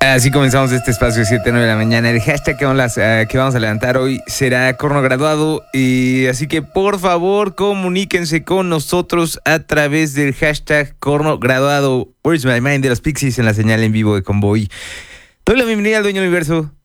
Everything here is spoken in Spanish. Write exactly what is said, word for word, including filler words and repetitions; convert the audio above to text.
Así comenzamos este espacio siete a nueve de la mañana. El hashtag que vamos, a, que vamos a levantar hoy será Corno Graduado. Y así que por favor comuníquense con nosotros a través del hashtag Corno Graduado. Where's my mind de los Pixies en la señal en vivo de Convoy. Doy la bienvenida al dueño del universo.